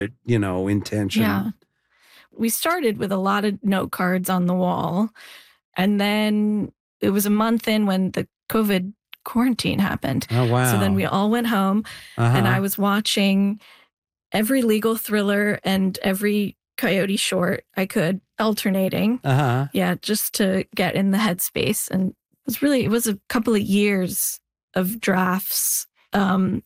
intention. Yeah. We started with a lot of note cards on the wall. And then it was a month in when the COVID quarantine happened. Oh, wow. So then we all went home and I was watching every legal thriller and every Coyote short I could, alternating. Yeah, just to get in the headspace. And it was a couple of years of drafts.